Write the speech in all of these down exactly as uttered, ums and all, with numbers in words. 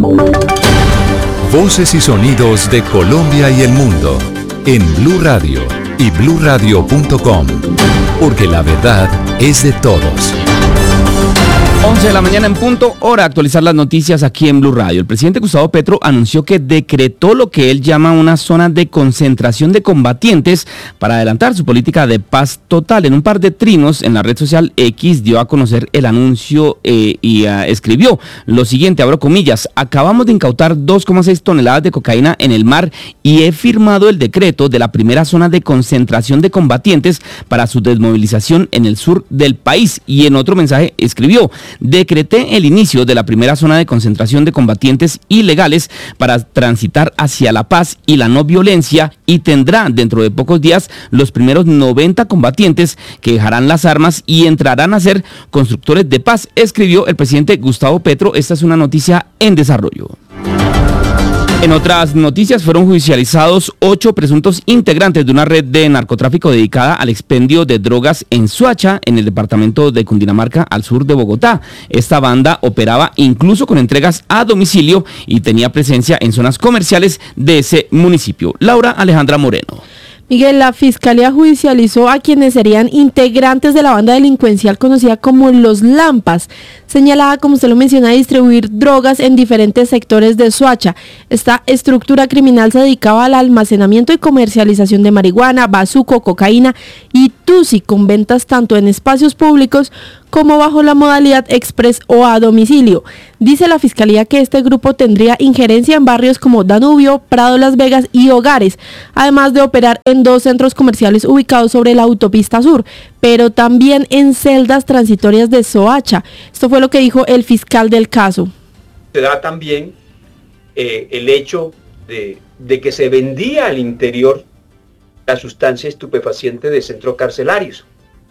Voces y sonidos de Colombia y el mundo en Blue Radio y blue radio punto com, porque la verdad es de todos. once de la mañana en punto, hora de actualizar las noticias aquí en Blue Radio. El presidente Gustavo Petro anunció que decretó lo que él llama una zona de concentración de combatientes para adelantar su política de paz total. En un par de trinos en la red social X dio a conocer el anuncio eh, y uh, escribió lo siguiente, abro comillas: acabamos de incautar dos coma seis toneladas de cocaína en el mar y he firmado el decreto de la primera zona de concentración de combatientes para su desmovilización en el sur del país. Y en otro mensaje escribió: decreté el inicio de la primera zona de concentración de combatientes ilegales para transitar hacia la paz y la no violencia, y tendrá dentro de pocos días los primeros noventa combatientes que dejarán las armas y entrarán a ser constructores de paz, escribió el presidente Gustavo Petro. Esta es una noticia en desarrollo. En otras noticias, fueron judicializados ocho presuntos integrantes de una red de narcotráfico dedicada al expendio de drogas en Soacha, en el departamento de Cundinamarca, al sur de Bogotá. Esta banda operaba incluso con entregas a domicilio y tenía presencia en zonas comerciales de ese municipio. Laura Alejandra Moreno. Miguel, la Fiscalía judicializó a quienes serían integrantes de la banda delincuencial conocida como Los Lampas, señalada, como usted lo menciona, a distribuir drogas en diferentes sectores de Soacha. Esta estructura criminal se dedicaba al almacenamiento y comercialización de marihuana, bazuco, cocaína y tusi, con ventas tanto en espacios públicos como bajo la modalidad express o a domicilio. Dice la Fiscalía que este grupo tendría injerencia en barrios como Danubio, Prado, Las Vegas y Hogares, además de operar en dos centros comerciales ubicados sobre la autopista sur, pero también en celdas transitorias de Soacha. Esto fue lo que dijo el fiscal del caso. Se da también eh, el hecho de, de que se vendía al interior la sustancia estupefaciente de centros carcelarios,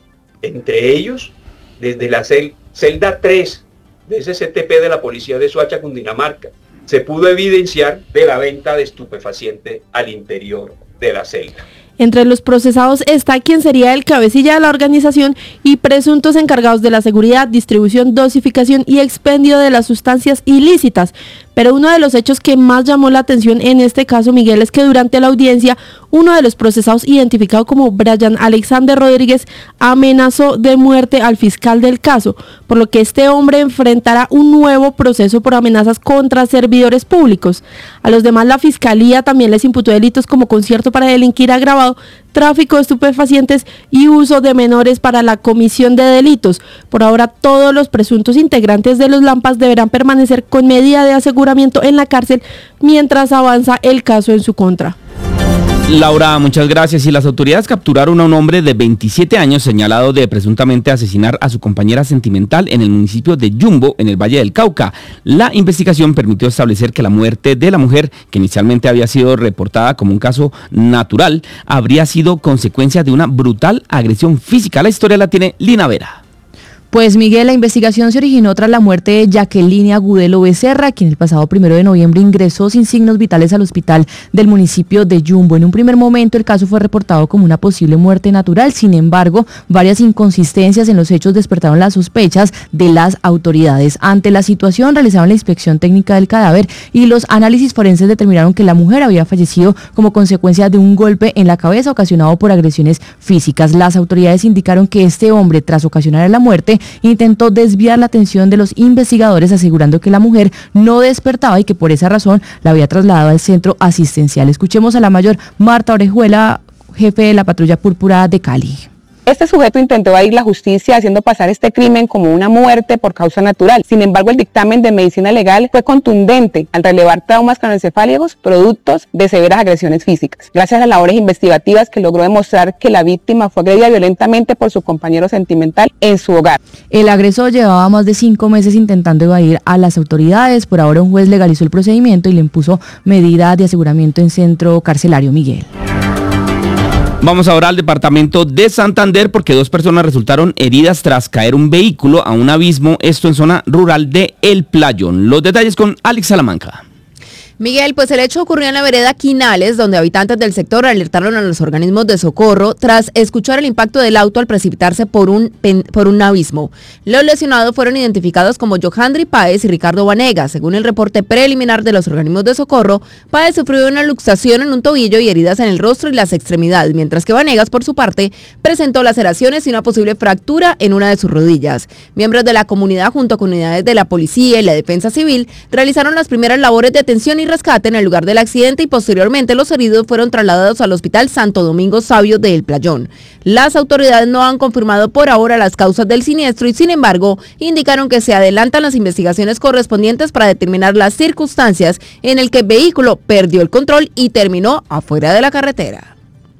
entre ellos desde la cel, celda tres de ese C T P de la policía de Soacha, Cundinamarca, se pudo evidenciar de la venta de estupefaciente al interior de la celda. Entre los procesados está quien sería el cabecilla de la organización y presuntos encargados de la seguridad, distribución, dosificación y expendio de las sustancias ilícitas. Pero uno de los hechos que más llamó la atención en este caso, Miguel, es que durante la audiencia, uno de los procesados, identificado como Brian Alexander Rodríguez, amenazó de muerte al fiscal del caso, por lo que este hombre enfrentará un nuevo proceso por amenazas contra servidores públicos. A los demás, la Fiscalía también les imputó delitos como concierto para delinquir agravado, tráfico de estupefacientes y uso de menores para la comisión de delitos. Por ahora, todos los presuntos integrantes de Los Lampas deberán permanecer con medida de aseguramiento en la cárcel mientras avanza el caso en su contra. Laura, muchas gracias. Y las autoridades capturaron a un hombre de veintisiete años señalado de presuntamente asesinar a su compañera sentimental en el municipio de Yumbo, en el Valle del Cauca. La investigación permitió establecer que la muerte de la mujer, que inicialmente había sido reportada como un caso natural, habría sido consecuencia de una brutal agresión física. La historia la tiene Lina Vera. Pues Miguel, la investigación se originó tras la muerte de Jacqueline Agudelo Becerra, quien el pasado primero de noviembre ingresó sin signos vitales al hospital del municipio de Yumbo. En un primer momento el caso fue reportado como una posible muerte natural, sin embargo, varias inconsistencias en los hechos despertaron las sospechas de las autoridades. Ante la situación, realizaron la inspección técnica del cadáver y los análisis forenses determinaron que la mujer había fallecido como consecuencia de un golpe en la cabeza ocasionado por agresiones físicas. Las autoridades indicaron que este hombre, tras ocasionar la muerte, intentó desviar la atención de los investigadores, asegurando que la mujer no despertaba y que por esa razón la había trasladado al centro asistencial. Escuchemos a la mayor Marta Orejuela, jefe de la patrulla púrpura de Cali. Este sujeto intentó evadir la justicia haciendo pasar este crimen como una muerte por causa natural. Sin embargo, el dictamen de medicina legal fue contundente al relevar traumas craneoencefálicos productos de severas agresiones físicas. Gracias a labores investigativas que logró demostrar que la víctima fue agredida violentamente por su compañero sentimental en su hogar. El agresor llevaba más de cinco meses intentando evadir a las autoridades. Por ahora un juez legalizó el procedimiento y le impuso medida de aseguramiento en centro carcelario. Miguel. Vamos ahora al departamento de Santander, porque dos personas resultaron heridas tras caer un vehículo a un abismo, esto en zona rural de El Playón. Los detalles con Alex Salamanca. Miguel, pues el hecho ocurrió en la vereda Quinales, donde habitantes del sector alertaron a los organismos de socorro tras escuchar el impacto del auto al precipitarse por un, pen, por un abismo. Los lesionados fueron identificados como Johandri Páez y Ricardo Vanegas. Según el reporte preliminar de los organismos de socorro, Páez sufrió una luxación en un tobillo y heridas en el rostro y las extremidades, mientras que Vanegas, por su parte, presentó laceraciones y una posible fractura en una de sus rodillas. Miembros de la comunidad, junto con unidades de la policía y la defensa civil, realizaron las primeras labores de atención y rescate en el lugar del accidente y posteriormente los heridos fueron trasladados al Hospital Santo Domingo Savio de El Playón. Las autoridades no han confirmado por ahora las causas del siniestro y sin embargo indicaron que se adelantan las investigaciones correspondientes para determinar las circunstancias en el que el vehículo perdió el control y terminó afuera de la carretera.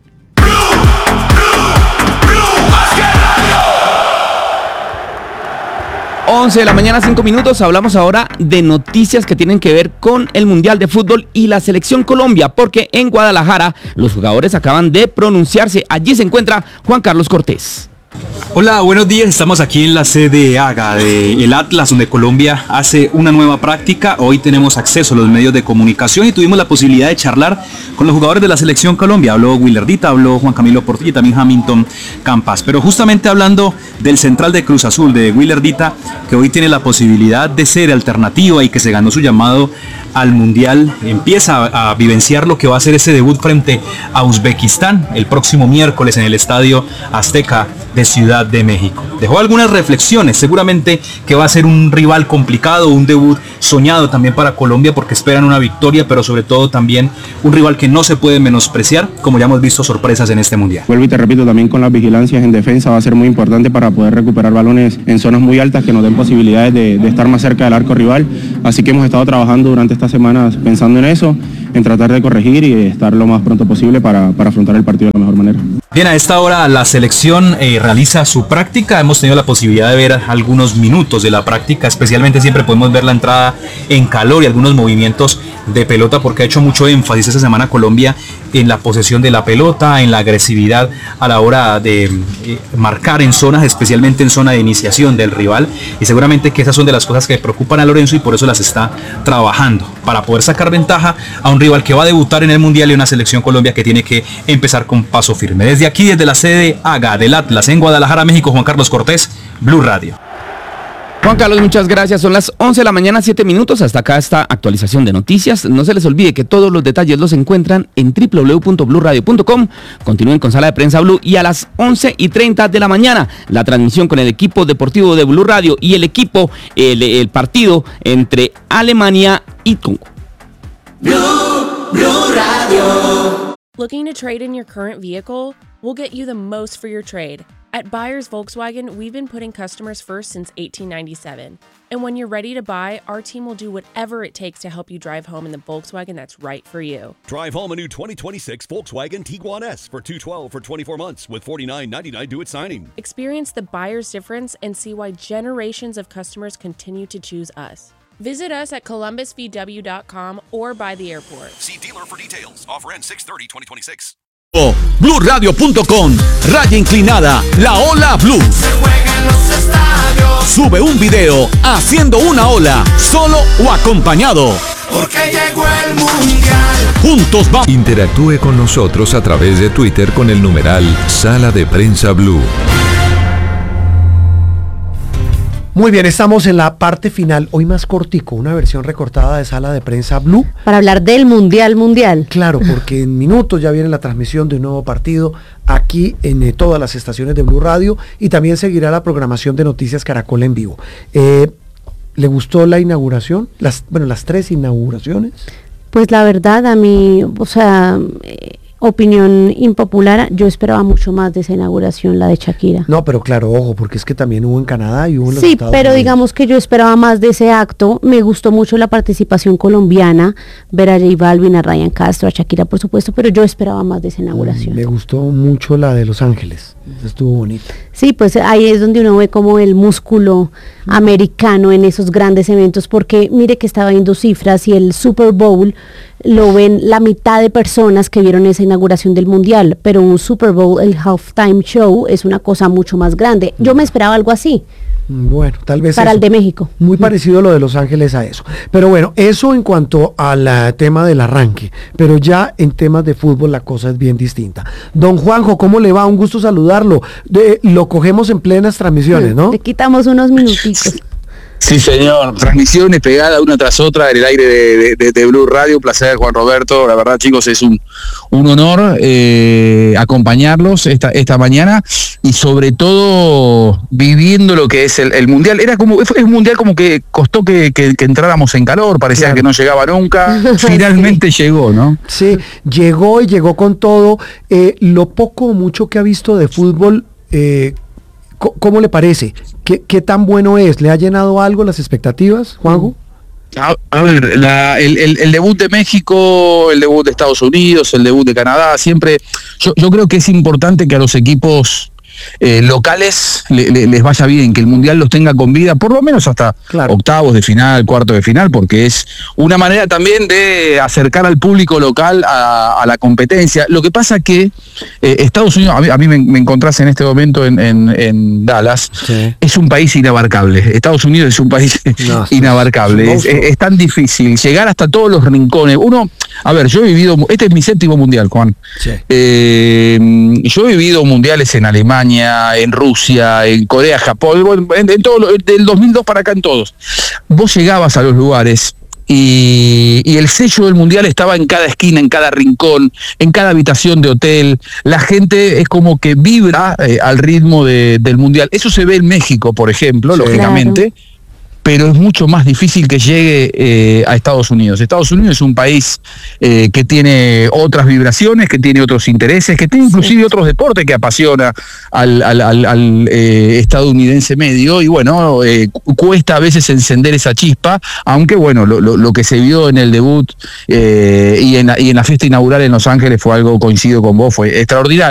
once de la mañana, cinco minutos. Hablamos ahora de noticias que tienen que ver con el Mundial de Fútbol y la Selección Colombia, porque en Guadalajara los jugadores acaban de pronunciarse. Allí se encuentra Juan Carlos Cortés. Hola, buenos días. Estamos aquí en la sede AGA del Atlas, donde Colombia hace una nueva práctica. Hoy tenemos acceso a los medios de comunicación y tuvimos la posibilidad de charlar con los jugadores de la Selección Colombia. Habló Willardita, habló Juan Camilo Portilla y también Hamilton Campas. Pero justamente hablando del central de Cruz Azul, de Willardita, que hoy tiene la posibilidad de ser alternativa y que se ganó su llamado al Mundial, empieza a, a vivenciar lo que va a ser ese debut frente a Uzbekistán el próximo miércoles en el Estadio Azteca de Ciudad de México. Dejó algunas reflexiones, seguramente que va a ser un rival complicado, un debut soñado también para Colombia porque esperan una victoria, pero sobre todo también un rival que no se puede menospreciar, como ya hemos visto sorpresas en este Mundial. Vuelvo y te repito, también con las vigilancias en defensa va a ser muy importante para poder recuperar balones en zonas muy altas que nos den posibilidades de, de estar más cerca del arco rival, así que hemos estado trabajando durante estas semanas pensando en eso, en tratar de corregir y estar lo más pronto posible para, para afrontar el partido de la mejor manera. Bien, a esta hora la selección eh, realiza su práctica. Hemos tenido la posibilidad de ver algunos minutos de la práctica, especialmente siempre podemos ver la entrada en calor y algunos movimientos de pelota, porque ha hecho mucho énfasis esta semana Colombia en la posesión de la pelota, en la agresividad a la hora de eh, marcar en zonas, especialmente en zona de iniciación del rival, y seguramente que esas son de las cosas que preocupan a Lorenzo y por eso las está trabajando, para poder sacar ventaja a un rival que va a debutar en el Mundial y una selección Colombia que tiene que empezar con paso firme. Desde aquí, desde la sede AGA del Atlas en Guadalajara, México, Juan Carlos Cortés, Blue Radio. Juan Carlos, muchas gracias. Son las once de la mañana, siete minutos. Hasta acá esta actualización de noticias. No se les olvide que todos los detalles los encuentran en doble u doble u doble u punto blue radio punto com. Continúen con Sala de Prensa Blue y a las once y treinta de la mañana la transmisión con el equipo deportivo de Blue Radio y el equipo, el, el partido entre Alemania y Congo. Blue, Blue Radio. Looking to trade in your current vehicle? We'll get you the most for your trade. At Buyers Volkswagen, we've been putting customers first since eighteen ninety-seven. And when you're ready to buy, our team will do whatever it takes to help you drive home in the Volkswagen that's right for you. Drive home a new twenty twenty-six Volkswagen Tiguan S for two hundred twelve dollars for twenty-four months with forty-nine ninety-nine due at signing. Experience the buyer's difference and see why generations of customers continue to choose us. Visit us at columbus v w dot com or by the airport. See dealer for details. Offer ends six thirty twenty twenty-six. blue radio punto com, raya inclinada, la ola blue. Se juega en los estadios. Sube un video haciendo una ola, solo o acompañado. Porque llegó el Mundial. Juntos vamos. Interactúe con nosotros a través de Twitter con el numeral Sala de Prensa Blue. Muy bien, estamos en la parte final, hoy más cortico, una versión recortada de Sala de Prensa Blue. Para hablar del Mundial Mundial. Claro, porque en minutos ya viene la transmisión de un nuevo partido aquí en eh, todas las estaciones de Blue Radio y también seguirá la programación de Noticias Caracol en vivo. Eh, ¿Le gustó la inauguración? Las, bueno, las tres inauguraciones. Pues la verdad a mí, o sea... Eh, opinión impopular, yo esperaba mucho más de esa inauguración, la de Shakira. No, pero claro, ojo, porque es que también hubo en Canadá y hubo en los Sí, Estados pero Unidos. digamos que yo esperaba más de ese acto. Me gustó mucho la participación colombiana, ver a J Balvin, a Ryan Castro, a Shakira, por supuesto, pero yo esperaba más de esa inauguración. Me gustó mucho la de Los Ángeles, estuvo bonita. Sí, pues ahí es donde uno ve como el músculo americano en esos grandes eventos, porque mire que estaba viendo cifras y el Super Bowl lo ven la mitad de personas que vieron esa inauguración del Mundial, pero un Super Bowl, el halftime show, es una cosa mucho más grande. Yo me esperaba algo así. Bueno, tal vez para eso. el de México. Muy parecido a lo de Los Ángeles a eso. Pero bueno, eso en cuanto al uh, tema del arranque. Pero ya en temas de fútbol la cosa es bien distinta. Don Juanjo, ¿cómo le va? Un gusto saludarlo. De, lo cogemos en plenas transmisiones, ¿no? Le quitamos unos minuticos. Sí, señor. Transmisiones pegadas una tras otra en el aire de, de, de Blue Radio. Placer, Juan Roberto. La verdad, chicos, es un, un honor eh, acompañarlos esta, esta mañana y sobre todo viviendo lo que es el, el Mundial. Era como, es un Mundial como que costó que, que, que entráramos en calor, parecía claro. que no llegaba nunca. Finalmente sí. llegó, ¿no? Sí, llegó y llegó con todo. Eh, lo poco o mucho que ha visto de fútbol, eh, ¿cómo le parece? ¿Qué, ¿Qué tan bueno es? ¿Le ha llenado algo las expectativas, Juanjo? A, a ver, la, el, el, el debut de México, el debut de Estados Unidos, el debut de Canadá, siempre, yo, yo creo que es importante que a los equipos eh, locales le, le, les vaya bien, que el Mundial los tenga con vida, por lo menos hasta claro. octavos de final, cuarto de final, porque es una manera también de acercar al público local a, a la competencia. Lo que pasa que eh, Estados Unidos, a mí, a mí me, me encontrás en este momento en, en, en Dallas, sí. es un país inabarcable. Estados Unidos es un país no, inabarcable. Es, es, es tan difícil llegar hasta todos los rincones. Uno, a ver, yo he vivido, este es mi séptimo mundial, Juan. Sí. Eh, yo he vivido mundiales en Alemania, en Rusia, en Corea, Japón, en, en todo, del dos mil dos para acá en todos. Vos llegabas a los lugares y, y el sello del Mundial estaba en cada esquina, en cada rincón, en cada habitación de hotel. La gente es como que vibra eh, al ritmo de, del Mundial. Eso se ve en México, por ejemplo, sí, lógicamente. Claro. Pero es mucho más difícil que llegue eh, a Estados Unidos. Estados Unidos es un país eh, que tiene otras vibraciones, que tiene otros intereses, que tiene inclusive sí. otros deportes que apasiona al, al, al, al eh, estadounidense medio, y bueno, eh, cuesta a veces encender esa chispa, aunque bueno, lo, lo, lo que se vio en el debut eh, y, en, y en la fiesta inaugural en Los Ángeles fue algo, coincido con vos, fue extraordinario.